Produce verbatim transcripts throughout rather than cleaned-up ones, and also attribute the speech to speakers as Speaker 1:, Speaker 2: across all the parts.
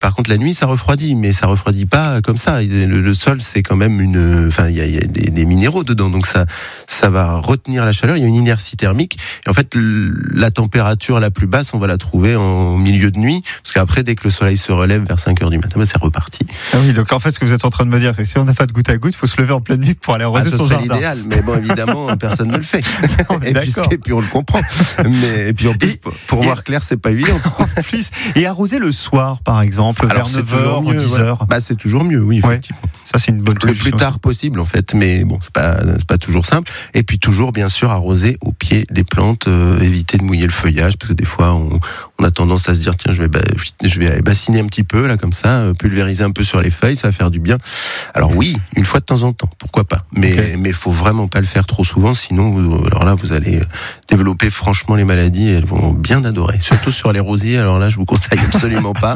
Speaker 1: Par contre, la nuit, ça refroidit, mais ça refroidit pas comme ça. Le, le sol, c'est quand même une, enfin, il y a, y a des, des minéraux dedans, donc ça, ça va retenir la chaleur. Il y a une inertie thermique. Et en fait, la température la plus basse, on va la trouver en milieu de nuit, parce qu'après, dès que le soleil se relève vers cinq heures du matin, ben, c'est reparti.
Speaker 2: Ah oui, donc en fait, ce que vous êtes en train de me dire, c'est que si on n'a pas de goutte à goutte, il faut se lever en pleine nuit pour aller arroser
Speaker 1: ah,
Speaker 2: son jardin.
Speaker 1: C'est l'idéal, mais bon, évidemment, personne ne le fait. et, puis, et puis, on le comprend. Mais, et puis, en plus, et, pour et, voir clair, c'est pas évident.
Speaker 2: En plus, et arroser le soir, par exemple,
Speaker 1: alors,
Speaker 2: vers neuf heures, dix heures.
Speaker 1: Ouais. Bah, c'est toujours mieux, oui, effectivement. Ouais.
Speaker 2: Ça, c'est une bonne solution.
Speaker 1: Le plus tard possible, en fait. Mais bon, c'est pas, c'est pas toujours simple. Et puis, toujours, bien sûr, arroser au pied des plantes, euh, éviter de mouiller le feuillage, parce que des fois, on, on a tendance à se dire, tiens, je vais, bah, je vais bassiner un petit peu, là, comme ça, pulvériser un peu sur les feuilles, ça va faire du bien. Alors oui, une fois de temps en temps, pourquoi pas. Mais, okay. mais faut vraiment pas le faire trop souvent, sinon, vous, alors là, vous allez développer franchement les maladies, et elles vont bien adorer. Surtout sur les rosiers, alors là, je vous conseille absolument pas.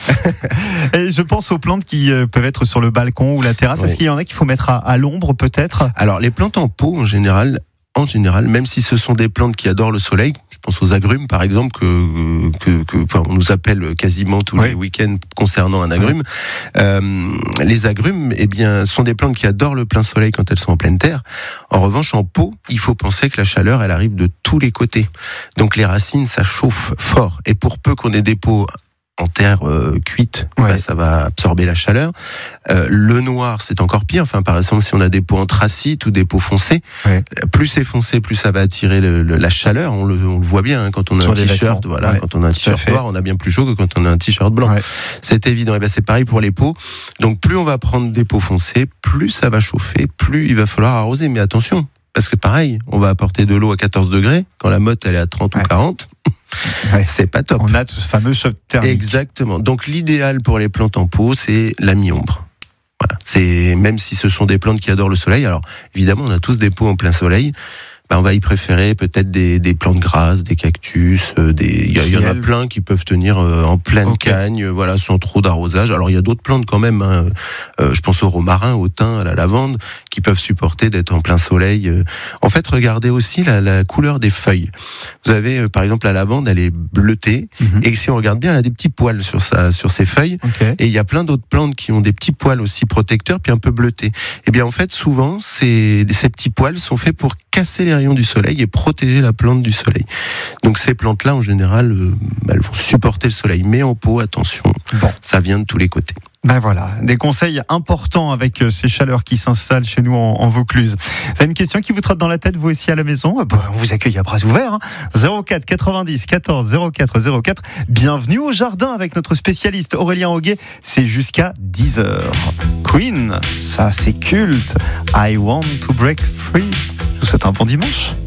Speaker 2: Et je pense aux plantes qui peuvent être sur le balcon ou la terrasse. Oui. Est-ce qu'il y en a qu'il faut mettre à, à l'ombre, peut-être?
Speaker 1: Alors, les plantes en pot, en général, en général, même si ce sont des plantes qui adorent le soleil, je pense aux agrumes par exemple, que, que, que enfin, on nous appelle quasiment tous oui. les week-ends concernant un agrume. Oui. Euh, les agrumes, eh bien, sont des plantes qui adorent le plein soleil quand elles sont en pleine terre. En revanche, en pot, il faut penser que la chaleur, elle arrive de tous les côtés. Donc les racines, ça chauffe fort. Et pour peu qu'on ait des pots en terre euh, cuite, ouais. bah, ça va absorber la chaleur. Euh, le noir, c'est encore pire. Enfin, par exemple, si on a des pots anthracites ou des pots foncés, ouais. plus c'est foncé, plus ça va attirer le, le, la chaleur. On le, on le voit bien hein, quand on a Sur un t-shirt. Voilà, ouais. quand on a un t-shirt noir, on a bien plus chaud que quand on a un t-shirt blanc. Ouais. C'est évident. Et ben c'est pareil pour les pots. Donc plus on va prendre des pots foncés, plus ça va chauffer, plus il va falloir arroser. Mais attention, parce que pareil, on va apporter de l'eau à quatorze degrés quand la motte elle est à trente ouais. ou quarante. Ouais. C'est pas top.
Speaker 2: On a ce fameux choc thermique.
Speaker 1: Exactement. Donc l'idéal pour les plantes en pot, c'est la mi-ombre. Voilà. C'est même si ce sont des plantes qui adorent le soleil. Alors évidemment, on a tous des pots en plein soleil. Ben, on va y préférer peut-être des, des plantes grasses, des cactus, euh, des. Il y, y en a plein qui peuvent tenir euh, en pleine okay. cagne, euh, voilà, sans trop d'arrosage. Alors il y a d'autres plantes quand même. Hein. Euh, je pense au romarin, au thym, à la lavande, qui peuvent supporter d'être en plein soleil. En fait, regardez aussi la, la couleur des feuilles. Vous avez, euh, par exemple, la lavande, elle est bleutée, mm-hmm. et si on regarde bien, elle a des petits poils sur sa, sur ses feuilles. Okay. Et il y a plein d'autres plantes qui ont des petits poils aussi protecteurs, puis un peu bleutés. Et bien en fait, souvent, ces, ces petits poils sont faits pour casser les rayons du soleil et protéger la plante du soleil. Donc ces plantes-là, en général, euh, elles vont supporter le soleil. Mais en pot, attention, bon. ça vient de tous les côtés.
Speaker 2: Ben voilà, des conseils importants avec ces chaleurs qui s'installent chez nous en, en Vaucluse. Vous avez une question qui vous trotte dans la tête, vous aussi à la maison? Ben, on vous accueille à bras ouverts. Hein. zéro quatre quatre-vingt-dix quatorze zéro quatre zéro quatre. Bienvenue au jardin avec notre spécialiste Aurélien Auguet. C'est jusqu'à dix heures. Queen, ça c'est culte. I want to break free. Je vous souhaite un bon dimanche.